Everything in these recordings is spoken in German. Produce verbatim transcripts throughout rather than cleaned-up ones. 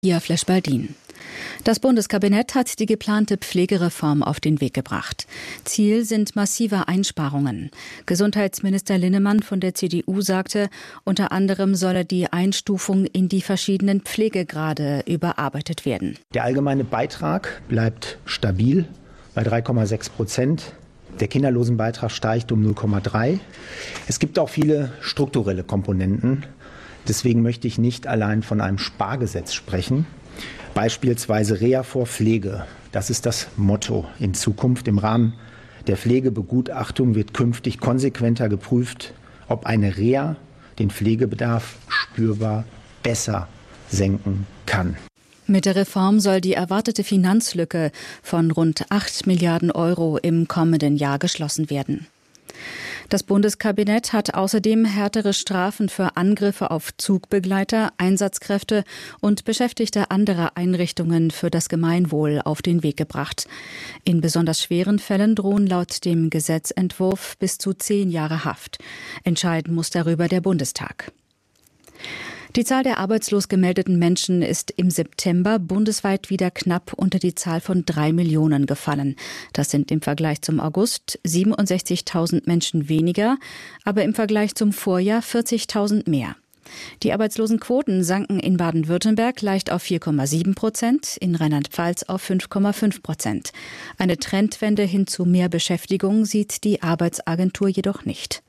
Ja, Flesch-Baldin. Das Bundeskabinett hat die geplante Pflegereform auf den Weg gebracht. Ziel sind massive Einsparungen. Gesundheitsminister Linnemann von der C D U sagte, unter anderem solle die Einstufung in die verschiedenen Pflegegrade überarbeitet werden. Der allgemeine Beitrag bleibt stabil bei drei Komma sechs Prozent. Der Kinderlosenbeitrag steigt um null Komma drei. Es gibt auch viele strukturelle Komponenten. Deswegen möchte ich nicht allein von einem Spargesetz sprechen. Beispielsweise Reha vor Pflege. Das ist das Motto in Zukunft. Im Rahmen der Pflegebegutachtung wird künftig konsequenter geprüft, ob eine Reha den Pflegebedarf spürbar besser senken kann. Mit der Reform soll die erwartete Finanzlücke von rund acht Milliarden Euro im kommenden Jahr geschlossen werden. Das Bundeskabinett hat außerdem härtere Strafen für Angriffe auf Zugbegleiter, Einsatzkräfte und Beschäftigte anderer Einrichtungen für das Gemeinwohl auf den Weg gebracht. In besonders schweren Fällen drohen laut dem Gesetzentwurf bis zu zehn Jahre Haft. Entscheiden muss darüber der Bundestag. Die Zahl der arbeitslos gemeldeten Menschen ist im September bundesweit wieder knapp unter die Zahl von drei Millionen gefallen. Das sind im Vergleich zum August siebenundsechzigtausend Menschen weniger, aber im Vergleich zum Vorjahr vierzigtausend mehr. Die Arbeitslosenquoten sanken in Baden-Württemberg leicht auf vier Komma sieben Prozent, in Rheinland-Pfalz auf fünf Komma fünf Prozent. Eine Trendwende hin zu mehr Beschäftigung sieht die Arbeitsagentur jedoch nicht.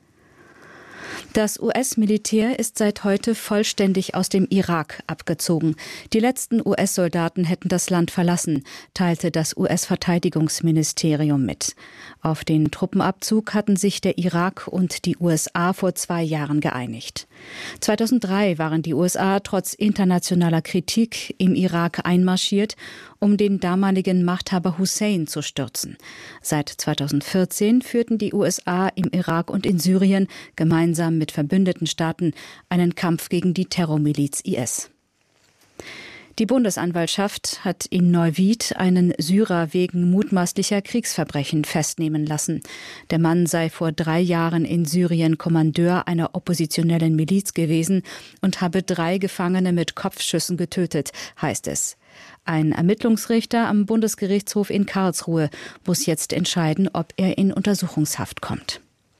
Das U S-Militär ist seit heute vollständig aus dem Irak abgezogen. Die letzten U S-Soldaten hätten das Land verlassen, teilte das U S-Verteidigungsministerium mit. Auf den Truppenabzug hatten sich der Irak und die U S A vor zwei Jahren geeinigt. zweitausenddrei waren die U S A trotz internationaler Kritik im Irak einmarschiert, um den damaligen Machthaber Hussein zu stürzen. Seit zweitausendvierzehn führten die U S A im Irak und in Syrien gemeinsam mit verbündeten Staaten einen Kampf gegen die Terrormiliz I S. Die Bundesanwaltschaft hat in Neuwied einen Syrer wegen mutmaßlicher Kriegsverbrechen festnehmen lassen. Der Mann sei vor drei Jahren in Syrien Kommandeur einer oppositionellen Miliz gewesen und habe drei Gefangene mit Kopfschüssen getötet, heißt es. Ein Ermittlungsrichter am Bundesgerichtshof in Karlsruhe muss jetzt entscheiden, ob er in Untersuchungshaft kommt.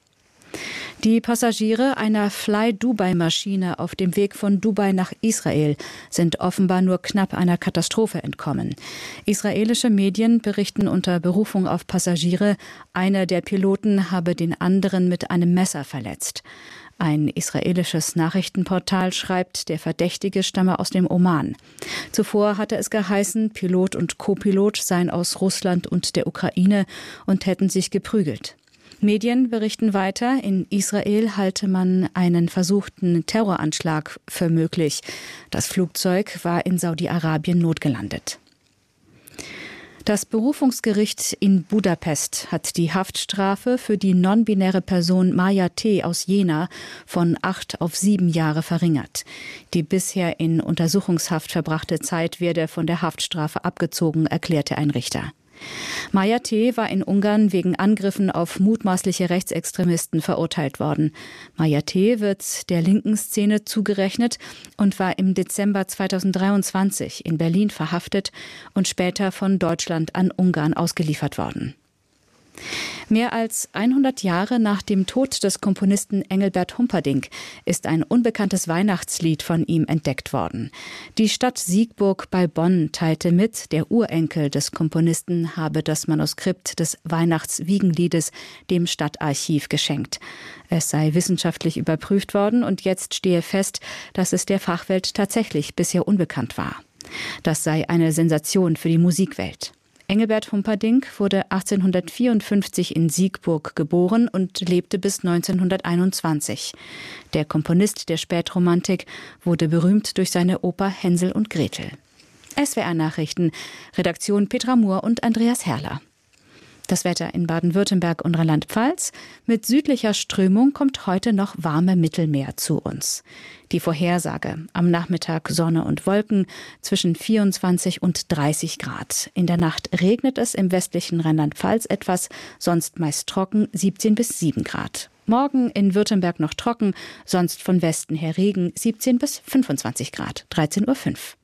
Die Passagiere einer Fly-Dubai-Maschine auf dem Weg von Dubai nach Israel sind offenbar nur knapp einer Katastrophe entkommen. Israelische Medien berichten unter Berufung auf Passagiere, einer der Piloten habe den anderen mit einem Messer verletzt. Ein israelisches Nachrichtenportal schreibt, der Verdächtige stamme aus dem Oman. Zuvor hatte es geheißen, Pilot und Co-Pilot seien aus Russland und der Ukraine und hätten sich geprügelt. Medien berichten weiter, in Israel halte man einen versuchten Terroranschlag für möglich. Das Flugzeug war in Saudi-Arabien notgelandet. Das Berufungsgericht in Budapest hat die Haftstrafe für die non-binäre Person Maja T. aus Jena von acht auf sieben Jahre verringert. Die bisher in Untersuchungshaft verbrachte Zeit werde von der Haftstrafe abgezogen, erklärte ein Richter. Maja T. war in Ungarn wegen Angriffen auf mutmaßliche Rechtsextremisten verurteilt worden. Maja T. wird der linken Szene zugerechnet und war im Dezember zweitausenddreiundzwanzig in Berlin verhaftet und später von Deutschland an Ungarn ausgeliefert worden. Mehr als hundert Jahre nach dem Tod des Komponisten Engelbert Humperdinck ist ein unbekanntes Weihnachtslied von ihm entdeckt worden. Die Stadt Siegburg bei Bonn teilte mit, der Urenkel des Komponisten habe das Manuskript des Weihnachtswiegenliedes dem Stadtarchiv geschenkt. Es sei wissenschaftlich überprüft worden und jetzt stehe fest, dass es der Fachwelt tatsächlich bisher unbekannt war. Das sei eine Sensation für die Musikwelt. Engelbert Humperdinck wurde achtzehnhundertvierundfünfzig in Siegburg geboren und lebte bis neunzehnhunderteinundzwanzig. Der Komponist der Spätromantik wurde berühmt durch seine Oper Hänsel und Gretel. S W R Nachrichten, Redaktion Petra Mohr und Andreas Herrler. Das Wetter in Baden-Württemberg und Rheinland-Pfalz. Mit südlicher Strömung kommt heute noch warme Mittelmeer zu uns. Die Vorhersage: am Nachmittag Sonne und Wolken zwischen vierundzwanzig und dreißig Grad. In der Nacht regnet es im westlichen Rheinland-Pfalz etwas, sonst meist trocken, siebzehn bis sieben Grad. Morgen in Württemberg noch trocken, sonst von Westen her Regen, siebzehn bis fünfundzwanzig Grad, dreizehn Uhr fünf.